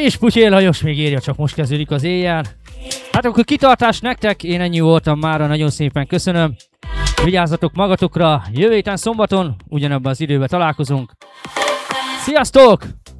És Putyél Lajos még írja, csak most kezdődik az éjjel. Hát akkor kitartás nektek, én ennyi voltam mára, nagyon szépen köszönöm. Vigyázzatok magatokra, jövő héten szombaton ugyanabban az időben találkozunk. Sziasztok!